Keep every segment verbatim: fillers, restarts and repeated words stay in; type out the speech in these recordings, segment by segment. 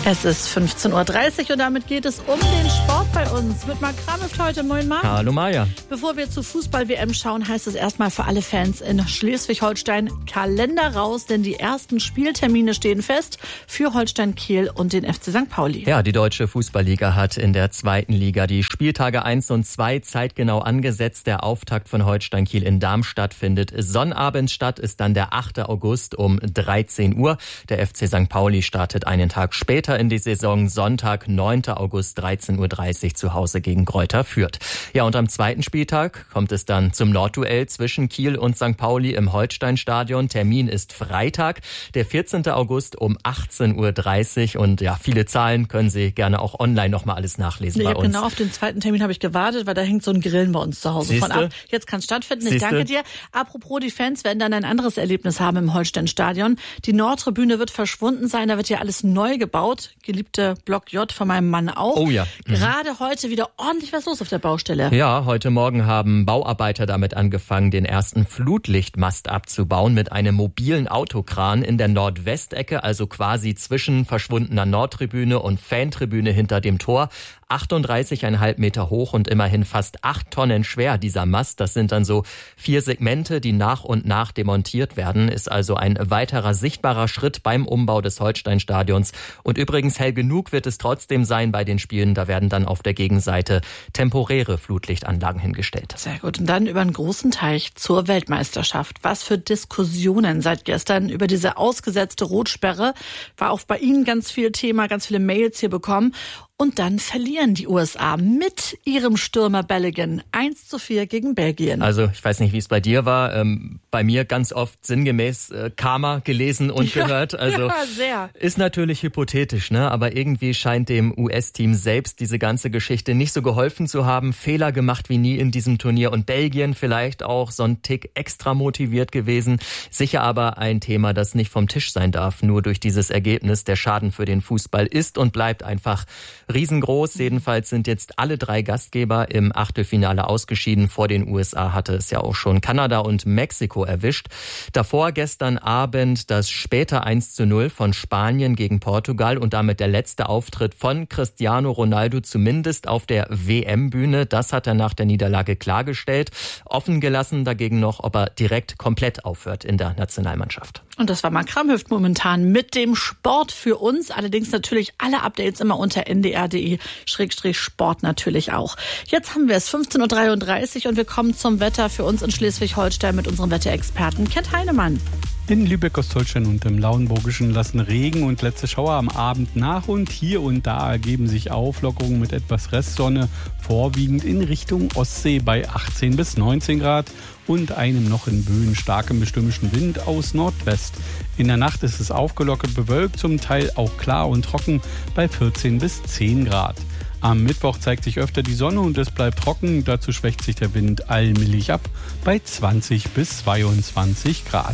Es ist fünfzehn Uhr dreißig und damit geht es um den Sport bei uns. Mit Marc Kramhöft heute. Moin Marc. Hallo Maja. Bevor wir zu Fußball-W M schauen, heißt es erstmal für alle Fans in Schleswig-Holstein Kalender raus, denn die ersten Spieltermine stehen fest für Holstein Kiel und den F C Sankt Pauli. Ja, die Deutsche Fußballliga hat in der zweiten Liga die Spieltage eins und zwei zeitgenau angesetzt. Der Auftakt von Holstein Kiel in Darmstadt findet Sonnabend statt, ist dann der achte August um dreizehn Uhr. Der F C Sankt Pauli startet einen Tag später in die Saison, Sonntag, neunten August, dreizehn Uhr dreißig zu Hause gegen Greuther Fürth. Ja, und am zweiten Spieltag kommt es dann zum Nordduell zwischen Kiel und Sankt Pauli im Holsteinstadion. Termin ist Freitag, der vierzehnten August um achtzehn Uhr dreißig. Und ja, viele Zahlen können Sie gerne auch online nochmal alles nachlesen nee, bei uns. Genau, auf den zweiten Termin habe ich gewartet, weil da hängt so ein Grillen bei uns zu Hause Siehste? von ab. Jetzt kann es stattfinden. Siehste? Ich danke dir. Apropos, die Fans werden dann ein anderes Erlebnis haben im Holsteinstadion. Die Nordtribüne wird verschwunden sein, da wird ja alles neu gebaut. Geliebte Block J von meinem Mann auch. Oh ja. Mhm. Gerade heute wieder ordentlich was los auf der Baustelle. Ja, heute Morgen haben Bauarbeiter damit angefangen, den ersten Flutlichtmast abzubauen mit einem mobilen Autokran in der Nordwestecke, also quasi zwischen verschwundener Nordtribüne und Fantribüne hinter dem Tor. achtunddreißig Komma fünf Meter hoch und immerhin fast acht Tonnen schwer, dieser Mast. Das sind dann so vier Segmente, die nach und nach demontiert werden. Ist also ein weiterer sichtbarer Schritt beim Umbau des Holsteinstadions. Und übrigens hell genug wird es trotzdem sein bei den Spielen. Da werden dann auf der Gegenseite temporäre Flutlichtanlagen hingestellt. Sehr gut. Und dann über einen großen Teich zur Weltmeisterschaft. Was für Diskussionen seit gestern über diese ausgesetzte Rotsperre. War auch bei Ihnen ganz viel Thema, ganz viele Mails hier bekommen. Und dann verlieren die U S A mit ihrem Stürmer Balogun eins zu vier gegen Belgien. Also ich weiß nicht, wie es bei dir war. Ähm, bei mir ganz oft sinngemäß äh, Karma gelesen und ja, gehört. Also ja, sehr. Ist natürlich hypothetisch, ne? Aber irgendwie scheint dem U S-Team selbst diese ganze Geschichte nicht so geholfen zu haben. Fehler gemacht wie nie in diesem Turnier. Und Belgien vielleicht auch so ein Tick extra motiviert gewesen. Sicher aber ein Thema, das nicht vom Tisch sein darf. Nur durch dieses Ergebnis. Der Schaden für den Fußball ist und bleibt einfach riesengroß. Jedenfalls sind jetzt alle drei Gastgeber im Achtelfinale ausgeschieden. Vor den U S A hatte es ja auch schon Kanada und Mexiko erwischt. Davor gestern Abend das später eins zu null von Spanien gegen Portugal und damit der letzte Auftritt von Cristiano Ronaldo, zumindest auf der W M-Bühne. Das hat er nach der Niederlage klargestellt. Offen gelassen dagegen noch, ob er direkt komplett aufhört in der Nationalmannschaft. Und das war Marc Kramhöft momentan mit dem Sport für uns. Allerdings natürlich alle Updates immer unter n d r punkt d e Schrägstrich Sport natürlich auch. Jetzt haben wir es fünfzehn Uhr dreiunddreißig und wir kommen zum Wetter für uns in Schleswig-Holstein mit unserem Wetterexperten Kent Heinemann. In Lübeck, Ostholstein und im Lauenburgischen lassen Regen und letzte Schauer am Abend nach und hier und da ergeben sich Auflockerungen mit etwas Restsonne, vorwiegend in Richtung Ostsee bei achtzehn bis neunzehn Grad und einem noch in Böen starken bestimmischen Wind aus Nordwest. In der Nacht ist es aufgelockert bewölkt, zum Teil auch klar und trocken bei vierzehn bis zehn Grad. Am Mittwoch zeigt sich öfter die Sonne und es bleibt trocken, dazu schwächt sich der Wind allmählich ab bei zwanzig bis zweiundzwanzig Grad.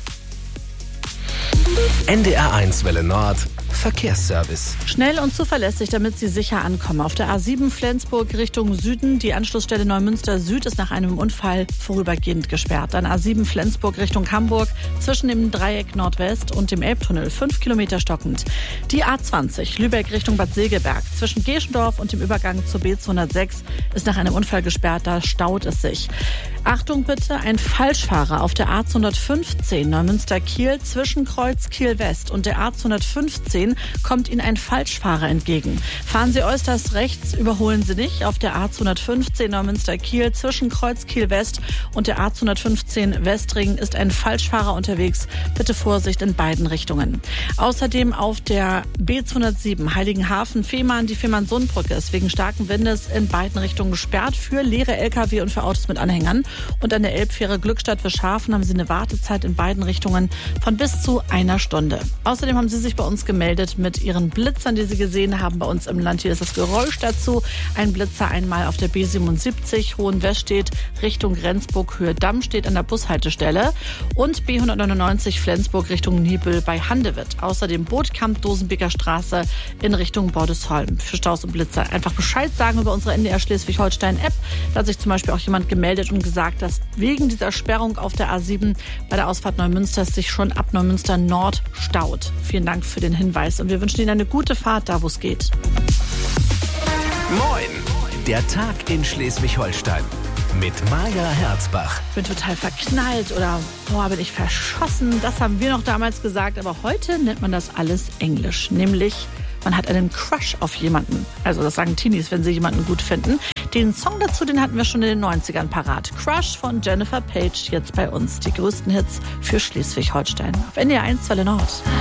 N D R eins Welle Nord Verkehrsservice. Schnell und zuverlässig, damit Sie sicher ankommen. Auf der A sieben Flensburg Richtung Süden. Die Anschlussstelle Neumünster Süd ist nach einem Unfall vorübergehend gesperrt. Dann A sieben Flensburg Richtung Hamburg zwischen dem Dreieck Nordwest und dem Elbtunnel. Fünf Kilometer stockend. Die A zwanzig Lübeck Richtung Bad Segeberg zwischen Geschendorf und dem Übergang zur B zweihundertsechs ist nach einem Unfall gesperrt. Da staut es sich. Achtung bitte, ein Falschfahrer auf der A zweihundertfünfzehn Neumünster-Kiel zwischen Kreuz Kiel-West und der A zweihundertfünfzehn kommt Ihnen ein Falschfahrer entgegen. Fahren Sie äußerst rechts, überholen Sie nicht. Auf der A zweihundertfünfzehn Neumünster-Kiel zwischen Kreuz Kiel-West und der A zweihundertfünfzehn Westring ist ein Falschfahrer unterwegs. Bitte Vorsicht in beiden Richtungen. Außerdem auf der B zweihundertsieben Heiligenhafen-Fehmarn, die Fehmarn-Sundbrücke ist wegen starken Windes in beiden Richtungen gesperrt für leere L K W und für Autos mit Anhängern. Und an der Elbfähre Glückstadt-Wischhafen haben Sie eine Wartezeit in beiden Richtungen von bis zu einer Stunde. Außerdem haben Sie sich bei uns gemeldet mit Ihren Blitzern, die Sie gesehen haben. Bei uns im Land hier ist das Geräusch dazu. Ein Blitzer einmal auf der B siebenundsiebzig Hohenwestedt Richtung Rendsburg Höhe Damm steht an der Bushaltestelle und B hundertneunundneunzig Flensburg Richtung Niebüll bei Handewitt. Außerdem Bootkamp Dosenbeker Straße in Richtung Bordesholm. Für Staus und Blitzer einfach Bescheid sagen über unsere N D R Schleswig-Holstein App. Da hat sich zum Beispiel auch jemand gemeldet und gesagt, gesagt, dass wegen dieser Sperrung auf der A sieben bei der Ausfahrt Neumünster sich schon ab Neumünster Nord staut. Vielen Dank für den Hinweis und wir wünschen Ihnen eine gute Fahrt, da wo es geht. Moin, der Tag in Schleswig-Holstein mit Maja Herzbach. Ich bin total verknallt oder boah, bin ich verschossen. Das haben wir noch damals gesagt, aber heute nennt man das alles Englisch. Nämlich, man hat einen Crush auf jemanden. Also das sagen Teenies, wenn sie jemanden gut finden. Den Song dazu, den hatten wir schon in den neunzigern parat. Crush von Jennifer Page, jetzt bei uns. Die größten Hits für Schleswig-Holstein. Auf N D R eins Welle Nord.